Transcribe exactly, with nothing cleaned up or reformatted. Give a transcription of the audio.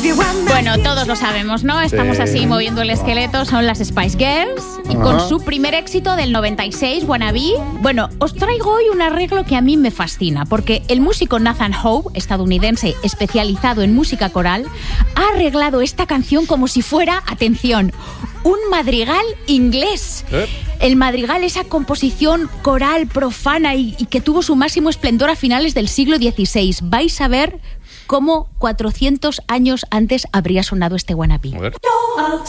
Bueno, todos lo sabemos, ¿no? Estamos Sí. así moviendo el esqueleto, son las Spice Girls. Y Ajá. con su primer éxito del noventa y seis, Wannabe, bueno, os traigo hoy un arreglo que a mí me fascina, porque el músico Nathan Howe, estadounidense especializado en música coral, ha arreglado esta canción como si fuera, atención, un madrigal inglés. ¿Eh? El madrigal, esa composición coral profana y, y que tuvo su máximo esplendor a finales del siglo dieciséis. Vais a ver cómo cuatrocientos años antes habría sonado este Wannabe. A ver. I'll